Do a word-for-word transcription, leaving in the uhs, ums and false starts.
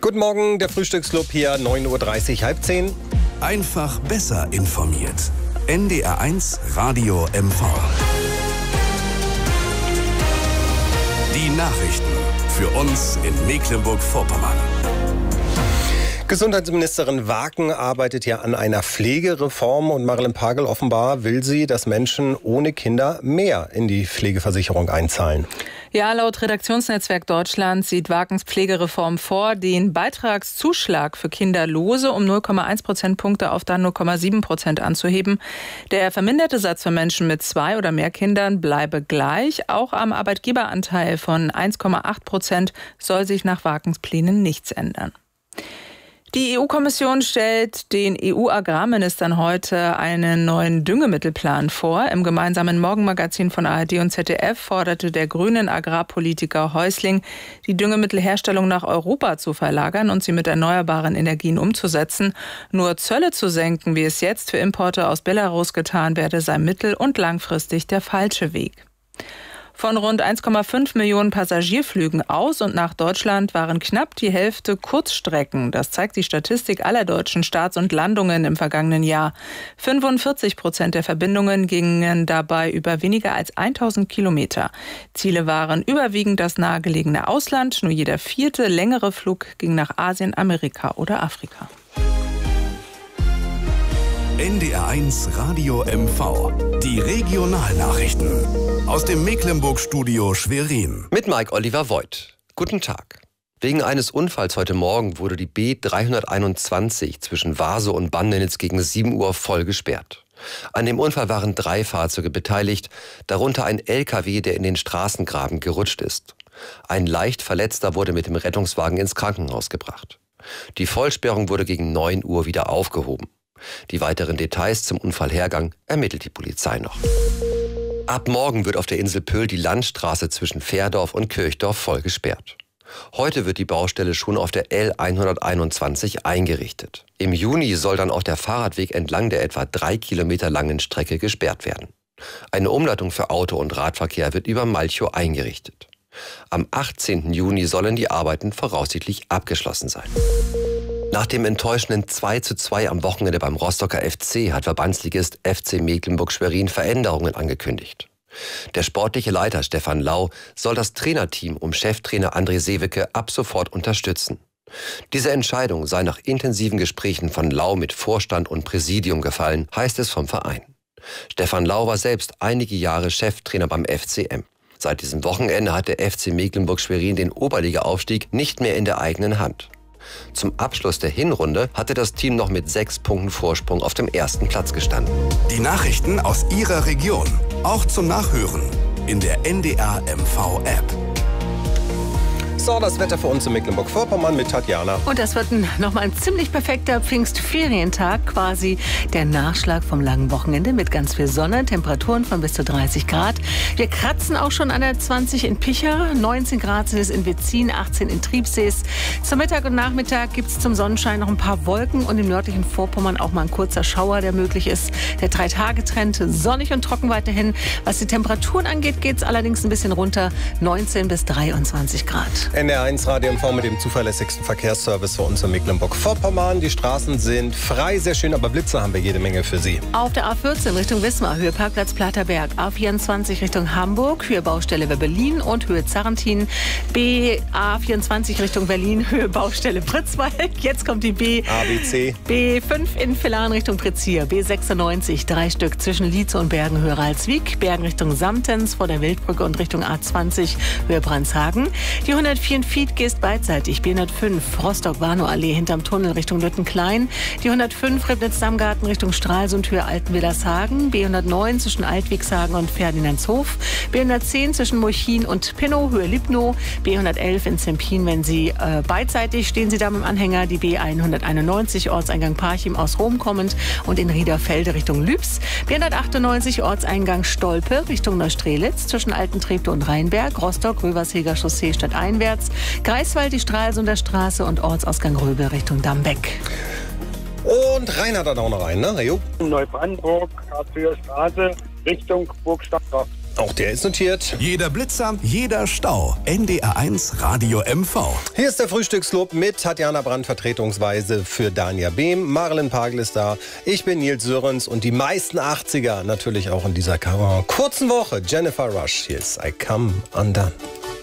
Guten Morgen, der Frühstücksclub hier, neun Uhr dreißig, halb zehn. Einfach besser informiert. N D R eins Radio M V. Die Nachrichten für uns in Mecklenburg-Vorpommern. Gesundheitsministerin Waken arbeitet ja an einer Pflegereform und Marilyn Pagel, offenbar will sie, dass Menschen ohne Kinder mehr in die Pflegeversicherung einzahlen. Ja, laut Redaktionsnetzwerk Deutschland sieht Wakens Pflegereform vor, den Beitragszuschlag für Kinderlose um null Komma eins Prozentpunkte auf dann null Komma sieben Prozent anzuheben. Der verminderte Satz für Menschen mit zwei oder mehr Kindern bleibe gleich. Auch am Arbeitgeberanteil von eins Komma acht Prozent soll sich nach Wakens Plänen nichts ändern. Die E U-Kommission stellt den E U-Agrarministern heute einen neuen Düngemittelplan vor. Im gemeinsamen Morgenmagazin von A R D und Z D F forderte der grünen Agrarpolitiker Häusling, die Düngemittelherstellung nach Europa zu verlagern und sie mit erneuerbaren Energien umzusetzen. Nur Zölle zu senken, wie es jetzt für Importe aus Belarus getan werde, sei mittel- und langfristig der falsche Weg. Von rund eins Komma fünf Millionen Passagierflügen aus und nach Deutschland waren knapp die Hälfte Kurzstrecken. Das zeigt die Statistik aller deutschen Starts und Landungen im vergangenen Jahr. fünfundvierzig Prozent der Verbindungen gingen dabei über weniger als tausend Kilometer. Ziele waren überwiegend das nahegelegene Ausland. Nur jeder vierte längere Flug ging nach Asien, Amerika oder Afrika. N D R eins Radio M V. Die Regionalnachrichten aus dem Mecklenburg-Studio Schwerin. Mit Mike Oliver Voigt. Guten Tag. Wegen eines Unfalls heute Morgen wurde die B dreihunderteinundzwanzig zwischen Warsow und Bandenitz gegen sieben Uhr voll gesperrt. An dem Unfall waren drei Fahrzeuge beteiligt, darunter ein L K W, der in den Straßengraben gerutscht ist. Ein leicht Verletzter wurde mit dem Rettungswagen ins Krankenhaus gebracht. Die Vollsperrung wurde gegen neun Uhr wieder aufgehoben. Die weiteren Details zum Unfallhergang ermittelt die Polizei noch. Ab morgen wird auf der Insel Pöhl die Landstraße zwischen Fährdorf und Kirchdorf voll gesperrt. Heute wird die Baustelle schon auf der L hunderteinundzwanzig eingerichtet. Im Juni soll dann auch der Fahrradweg entlang der etwa drei Kilometer langen Strecke gesperrt werden. Eine Umleitung für Auto- und Radverkehr wird über Malchow eingerichtet. Am achtzehnten Juni sollen die Arbeiten voraussichtlich abgeschlossen sein. Nach dem enttäuschenden zwei zu zwei am Wochenende beim Rostocker F C hat Verbandsligist F C Mecklenburg-Schwerin Veränderungen angekündigt. Der sportliche Leiter Stefan Lau soll das Trainerteam um Cheftrainer André Sewecke ab sofort unterstützen. Diese Entscheidung sei nach intensiven Gesprächen von Lau mit Vorstand und Präsidium gefallen, heißt es vom Verein. Stefan Lau war selbst einige Jahre Cheftrainer beim F C M. Seit diesem Wochenende hat der F C Mecklenburg-Schwerin den Oberliga-Aufstieg nicht mehr in der eigenen Hand. Zum Abschluss der Hinrunde hatte das Team noch mit sechs Punkten Vorsprung auf dem ersten Platz gestanden. Die Nachrichten aus Ihrer Region, auch zum Nachhören in der N D R M V-App. So, das Wetter für uns in Mecklenburg-Vorpommern mit Tatjana. Und das wird ein, nochmal ein ziemlich perfekter Pfingstferientag, quasi der Nachschlag vom langen Wochenende mit ganz viel Sonne, Temperaturen von bis zu dreißig Grad. Wir kratzen auch schon an der zwanzig in Picha, neunzehn Grad sind es in Wetzin, achtzehn in Triebsees. Zum Mittag und Nachmittag gibt es zum Sonnenschein noch ein paar Wolken und im nördlichen Vorpommern auch mal ein kurzer Schauer, der möglich ist. Der Drei-Tage-Trend sonnig und trocken weiterhin. Was die Temperaturen angeht, geht es allerdings ein bisschen runter, neunzehn bis dreiundzwanzig Grad. N D R eins Radio M V mit dem zuverlässigsten Verkehrsservice für uns in Mecklenburg-Vorpommern. Die Straßen sind frei, sehr schön, aber Blitze haben wir jede Menge für Sie. Auf der A vierzehn Richtung Wismar, Höhe Parkplatz Platerberg. A vierundzwanzig Richtung Hamburg, Höhe Baustelle Berlin und Höhe Zarrentin. B A vierundzwanzig Richtung Berlin, Höhe Baustelle Pritzwalk. Jetzt kommt die B. A, B, C. B fünf in Villan Richtung Pritzir. B sechsundneunzig, drei Stück zwischen Lietze und Bergen, Höhe Ralswiek. Bergen Richtung Samtens vor der Wildbrücke und Richtung A zwanzig, Höhe Brandshagen. Die hundertvier Feed Geest beidseitig, B hundertfünf, Rostock-Warnow-Allee hinterm Tunnel Richtung Lüttenklein, die hundertfünf Ribnitz-Dammgarten Richtung Stralsund, Höhe Altenwillershagen, B hundertneun zwischen Altwiegshagen und Ferdinandshof, B hundertzehn zwischen Molchin und Pinnow, Höhe Lipnow, B hundertelf in Zempin, wenn Sie äh, beidseitig stehen Sie da mit dem Anhänger, die B hunderteinundneunzig, Ortseingang Parchim aus Rom kommend und in Riederfelde Richtung Lübs, B hundertachtundneunzig, Ortseingang Stolpe Richtung Neustrelitz, zwischen Altentreptow und Rheinberg, Rostock, Röversheger Chaussee stadteinwärts, Greifswald, die Stralsunder Straße und Ortsausgang Röbel Richtung Dammbeck. Und Reinhard hat auch noch einen, ne? Jo. Neubrandenburg, Karlsruher Straße, Richtung Burgstadt. Auch der ist notiert. Jeder Blitzer, jeder Stau. N D R eins Radio M V. Hier ist der Frühstücksclub mit Tatjana Brandt vertretungsweise für Dania Behm. Marilyn Pagel ist da. Ich bin Nils Sörens und die meisten achtziger natürlich auch in dieser kurzen Woche. Jennifer Rush, hier ist I Come Undone.